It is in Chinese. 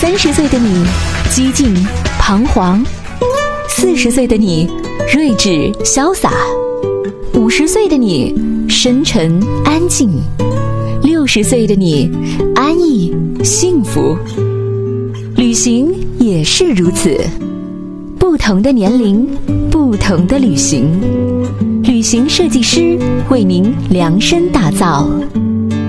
30岁的你激进彷徨，40岁的你睿智潇洒，50岁的你深沉安静，60岁的你安逸幸福。旅行也是如此，不同的年龄，不同的旅行，旅行设计师为您量身打造。